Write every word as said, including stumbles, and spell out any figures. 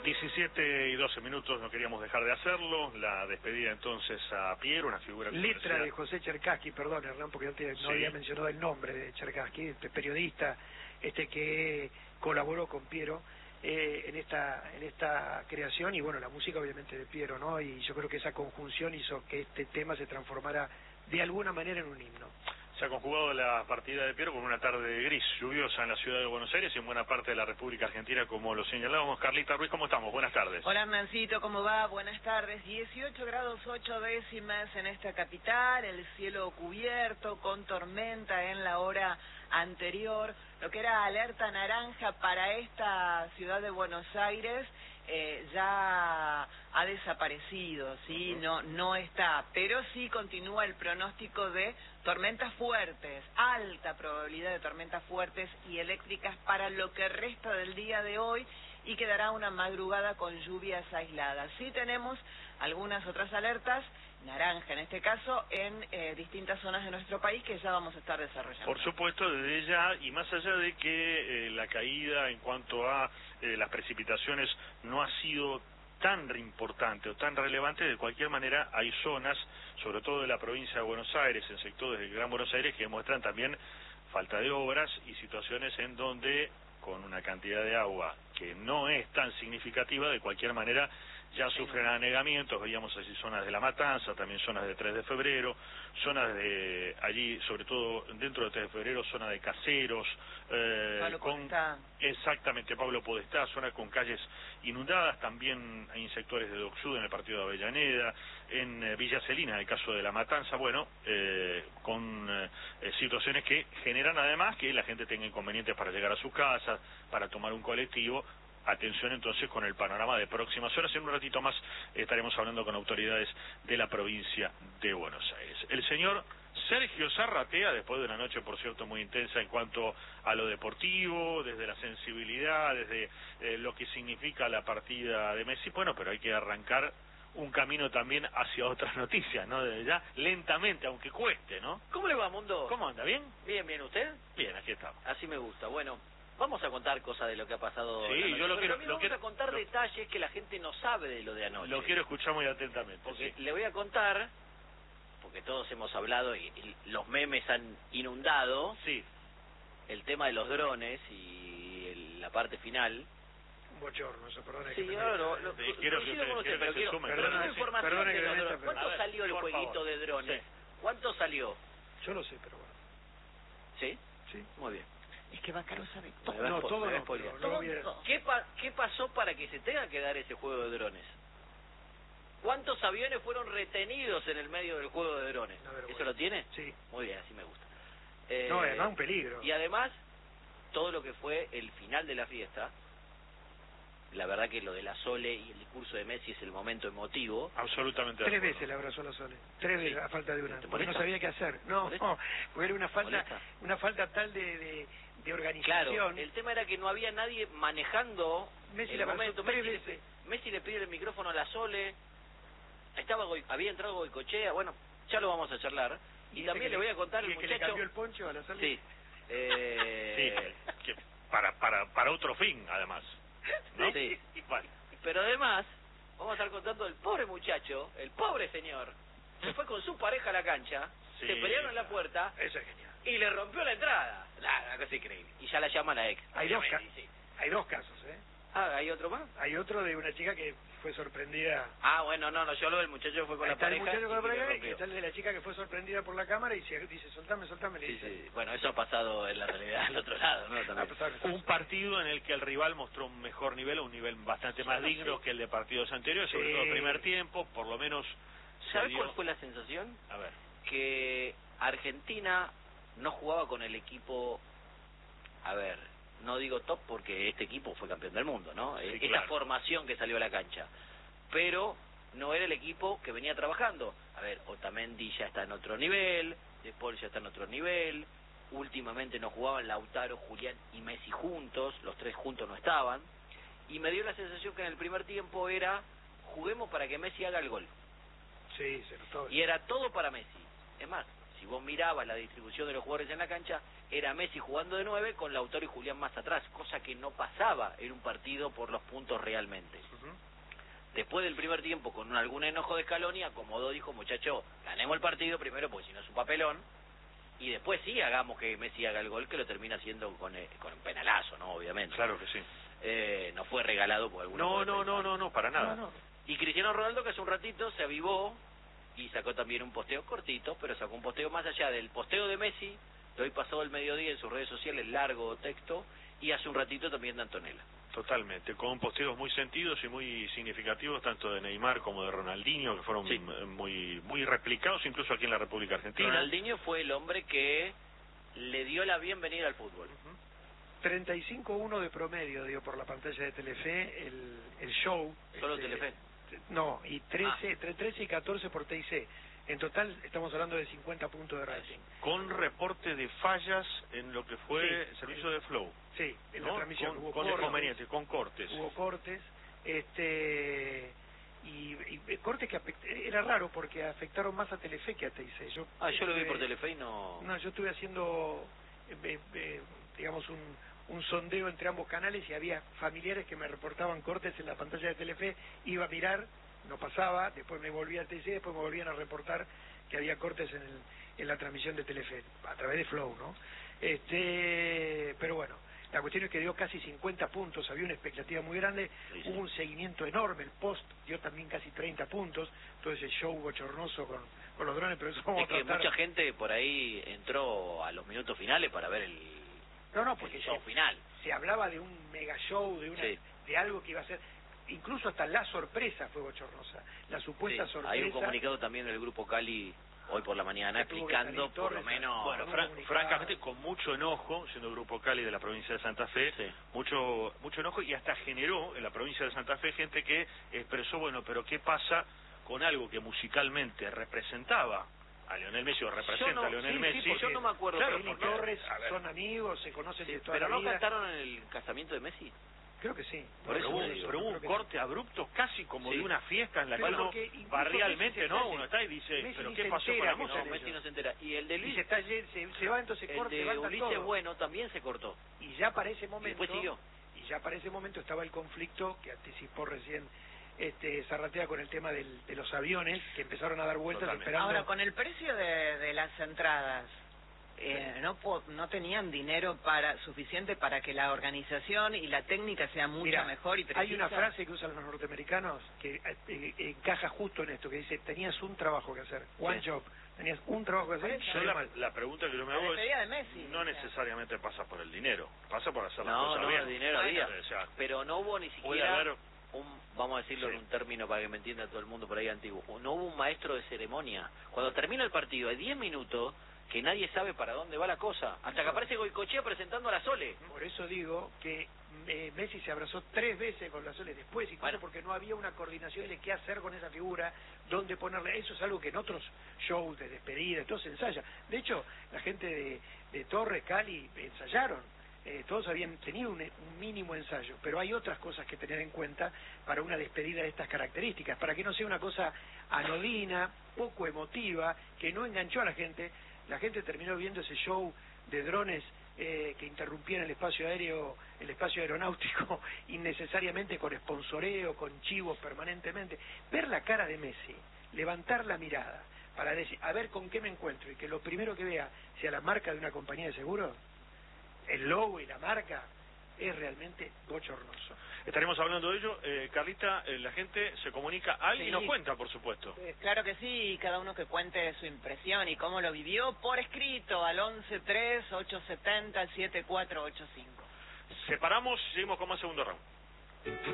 diecisiete y doce minutos, no queríamos dejar de hacerlo. La despedida entonces a Piero, una figura... Letra de José Cherkassky, perdón Hernán, porque antes no sí. había mencionado el nombre de Cherkassky, este periodista este que colaboró con Piero eh, en esta en esta creación, y bueno, la música obviamente de Piero, ¿no? Y yo creo que esa conjunción hizo que este tema se transformara de alguna manera en un himno. Se ha conjugado la partida de Piero con una tarde gris, lluviosa en la ciudad de Buenos Aires y en buena parte de la República Argentina, como lo señalábamos. Carlita Ruiz, ¿cómo estamos? Buenas tardes. Hola Hernancito, ¿cómo va? Buenas tardes. dieciocho grados ocho décimas en esta capital, el cielo cubierto con tormenta en la hora anterior. Lo que era alerta naranja para esta ciudad de Buenos Aires eh, ya ha desaparecido, ¿sí? Uh-huh. No, no está, pero sí continúa el pronóstico de tormentas fuertes, alta probabilidad de tormentas fuertes y eléctricas para lo que resta del día de hoy, y quedará una madrugada con lluvias aisladas. Sí tenemos algunas otras alertas, naranja en este caso, en eh, distintas zonas de nuestro país que ya vamos a estar desarrollando. Por supuesto, desde ya, y más allá de que eh, la caída en cuanto a eh, las precipitaciones no ha sido tan importante o tan relevante, de cualquier manera hay zonas, sobre todo de la provincia de Buenos Aires, en sectores del Gran Buenos Aires, que demuestran también falta de obras y situaciones en donde, con una cantidad de agua que no es tan significativa, de cualquier manera ya sufren anegamientos. Veíamos allí zonas de La Matanza, también zonas de tres de febrero, zonas de allí, sobre todo dentro de tres de febrero, zona de Caseros, eh, Pablo con Podestá. Exactamente, Pablo Podestá, zona con calles inundadas, también hay sectores de Doc Sud en el partido de Avellaneda, en eh, Villa Celina, en el caso de La Matanza, bueno, eh, con eh, situaciones que generan además que la gente tenga inconvenientes para llegar a sus casas, para tomar un colectivo. Atención entonces con el panorama de próximas horas. En un ratito más estaremos hablando con autoridades de la provincia de Buenos Aires. El señor Sergio Zarratea, después de una noche, por cierto, muy intensa en cuanto a lo deportivo, desde la sensibilidad, desde eh, lo que significa la partida de Messi, bueno, pero hay que arrancar un camino también hacia otras noticias, ¿no? Desde ya, lentamente, aunque cueste, ¿no? ¿Cómo le va, Mundo? ¿Cómo anda? ¿Bien? Bien, bien, ¿usted? Bien, aquí estamos. Así me gusta. Bueno, vamos a contar cosas de lo que ha pasado. Sí, yo lo quiero... Lo vamos quiero, a contar lo, detalles que la gente no sabe de lo de anoche. Lo quiero escuchar muy atentamente. Porque sí. le voy a contar, porque todos hemos hablado y, y los memes han inundado. Sí. El tema de los drones y el, la parte final. Bochorno, eso, perdone. Sí, que no, no, no, sí, quiero que usted, con usted, quiero pero que quiero, sume, pero perdone, no información perdone de que los me drones. meta, ¿Cuánto ver, salió el jueguito favor. de drones? Sí. ¿Cuánto salió? Yo lo sé, pero bueno. ¿Sí? Sí. Muy bien. Es que Bacaro sabe todo. Me va a No, spo- todo me va a no, spoilear. pero no voy a- ¿Qué, pa ¿Qué pasó para que se tenga que dar ese juego de drones? ¿Cuántos aviones fueron retenidos en el medio del juego de drones? ¿Eso lo tiene? Sí. Muy bien, así me gusta. Eh, No, además un peligro. Y además, todo lo que fue el final de la fiesta, la verdad que lo de la Sole y el discurso de Messi es el momento emotivo. Absolutamente. Tres veces le abrazó la Sole. Tres Sí. veces a falta de una. ¿Te Porque no molesta? sabía qué hacer. No, ¿Molesta? no, porque era una falta, ¿Molesta? una falta tal de, de, de organización. Claro, el tema era que no había nadie manejando Messi el le abrazó momento. tres Messi, veces. le, Messi le pide el micrófono a la Sole. Estaba Goy- había entrado Goicochea. Bueno, ya lo vamos a charlar. Y, ese también que le voy a contar y al el que le muchacho. cambió el poncho a la Sole. Sí. Eh... Sí, que para, para, para otro fin, además. ¿No? Sí. Vale. Pero además, vamos a estar contando del pobre muchacho, el pobre señor, que fue con su pareja a la cancha, Sí, se pelearon en la puerta Eso es genial. y le rompió la entrada. Nada, una cosa increíble. Y ya la llama la ex. Hay dos, ca obviamente, sí. hay dos casos, ¿eh? Ah, ¿hay otro más? Hay otro de una chica que fue sorprendida. Ah, bueno, no, no, yo lo del muchacho que fue con Ahí la está el pareja. muchacho con la y que le pareja y rompió. está el de la chica que fue sorprendida por la cámara y se dice, soltame, soltame, le Sí, dice. sí. Bueno, eso ha pasado en la realidad al otro lado, ¿no? Ah, También. pues, ¿sabes? Un partido en el que el rival mostró un mejor nivel, un nivel bastante más Ya, digno sí. que el de partidos anteriores, sobre Sí. todo el primer tiempo, por lo menos se ¿Sabes dio- cuál fue la sensación? A ver, Que Argentina no jugaba con el equipo, a ver, no digo top porque este equipo fue campeón del mundo, ¿no? Sí, Esta claro. formación que salió a la cancha, pero no era el equipo que venía trabajando. A ver, Otamendi ya está en otro nivel, De Paul ya está en otro nivel, últimamente no jugaban Lautaro, Julián y Messi juntos, los tres juntos no estaban, y me dio la sensación que en el primer tiempo era, juguemos para que Messi haga el gol. Sí, se notó. Y era todo para Messi. Es más, si vos mirabas la distribución de los jugadores en la cancha, era Messi jugando de nueve con Lautaro y Julián más atrás, cosa que no pasaba en un partido por los puntos realmente. Uh-huh. Después del primer tiempo, con algún enojo de Scaloni, acomodó, dijo, muchacho, ganemos el partido primero porque si no es un papelón, y después sí hagamos que Messi haga el gol, que lo termina haciendo con, eh, con un penalazo, ¿no? Obviamente. Claro que sí. Eh, no fue regalado por alguno. No, no, no, no, no, para nada. No, no. Y Cristiano Ronaldo, que hace un ratito se avivó y sacó también un posteo cortito, pero sacó un posteo más allá del posteo de Messi, de hoy pasado el mediodía en sus redes sociales, largo texto, y hace un ratito también de Antonella. Totalmente, con posteos muy sentidos y muy significativos, tanto de Neymar como de Ronaldinho, que fueron sí. muy muy replicados incluso aquí en la República Argentina. Ronaldinho fue el hombre que le dio la bienvenida al fútbol. Uh-huh. treinta y cinco uno de promedio dio por la pantalla de Telefe el, el show. ¿Solo este, Telefe? No, y trece, ah. entre trece y catorce por T I C. En total estamos hablando de cincuenta puntos de rating. Con reporte de fallas en lo que fue sí, el servicio sí. de Flow. Sí, en ¿no? la transmisión. Con, hubo con cortes, inconvenientes, con cortes. Hubo cortes, este y, y cortes que afect... era raro porque afectaron más a Telefe que a T I C. Yo, ah, yo lo vi eh, por Telefe y no... No, yo estuve haciendo, eh, eh, digamos, un... un sondeo entre ambos canales y había familiares que me reportaban cortes en la pantalla de Telefe, iba a mirar, no pasaba, después me volvía a T C, después me volvían a reportar que había cortes en, el, en la transmisión de Telefe, a través de Flow, ¿no? Este, pero bueno, la cuestión es que dio casi cincuenta puntos, había una expectativa muy grande, sí, sí. Hubo un seguimiento enorme, el post dio también casi treinta puntos, todo ese show bochornoso con, con los drones, pero eso vamos es que a tratar... mucha gente por ahí entró a los minutos finales para ver el... No, no, porque el show se, final. Se hablaba de un mega show, de una, sí. de algo que iba a ser, incluso hasta la sorpresa fue bochornosa, la supuesta sí, sorpresa. Hay un comunicado también del Grupo Cali hoy por la mañana explicando por lo menos... Bueno, fran francamente con mucho enojo, siendo el Grupo Cali de la provincia de Santa Fe, sí. mucho mucho enojo y hasta generó en la provincia de Santa Fe gente que expresó, bueno, pero ¿qué pasa con algo que musicalmente representaba a Lionel Messi o representa no, a Lionel sí, Messi? Sí, yo no me acuerdo. Claro, Messi y Torres son amigos, se conocen sí, de toda pero la no vida. cantaron en el casamiento de Messi. Creo que sí. Por eso, pero hubo, pero hubo un corte sí. abrupto casi como sí. de una fiesta en la pero cual no, barrialmente no, uno está y dice, Messi pero ¿qué pasó con la música? No, Messi no se entera. Y el de Luis... Y se, está, se, se va entonces el corte, de Ulises todo. Bueno también se cortó. Y ya para ese momento... Y después siguió. Y ya para ese momento estaba el conflicto que anticipó recién este Zarratea con el tema del, de los aviones que empezaron a dar vueltas Totalmente. esperando... Ahora, con el precio de, de las entradas... Eh, no no tenían dinero para suficiente para que la organización y la técnica sea mucho Mirá, mejor y precisa. Hay una frase que usan los norteamericanos que eh, eh, encaja justo en esto, que dice, tenías un trabajo que hacer, one sí. job, tenías un trabajo que hacer. Yo la, la pregunta que yo me hago es, de Messi, no necesariamente pasa por el dinero, pasa por hacer las no, cosas no, bien. No, el dinero había, o sea, pero no hubo ni siquiera haber... un, vamos a decirlo sí. en un término para que me entienda todo el mundo por ahí antiguo, no hubo un maestro de ceremonia. Cuando termina el partido, hay diez minutos que nadie sabe para dónde va la cosa, hasta que aparece Goicoechea presentando a la Sole. Por eso digo que eh, Messi se abrazó tres veces con la Sole después, incluso bueno. porque no había una coordinación de qué hacer con esa figura, dónde ponerle. Eso es algo que en otros shows de despedida, todo se ensaya. De hecho, la gente de, de Torres, Cali, ensayaron. Eh, todos habían tenido un, un mínimo ensayo, pero hay otras cosas que tener en cuenta para una despedida de estas características, para que no sea una cosa anodina, poco emotiva, que no enganchó a la gente. La gente terminó viendo ese show de drones eh, que interrumpían el espacio aéreo, el espacio aeronáutico innecesariamente, con sponsoreo, con chivos permanentemente. Ver la cara de Messi, levantar la mirada para decir, a ver con qué me encuentro, y que lo primero que vea sea la marca de una compañía de seguros, el logo y la marca, es realmente bochornoso. Estaremos hablando de ello. Eh, Carlita, eh, la gente se comunica al sí. y nos cuenta, por supuesto. Eh, claro que sí, cada uno que cuente su impresión y cómo lo vivió por escrito al once tres ocho siete cero siete cuatro ocho cinco. Separamos y seguimos con más segundo round.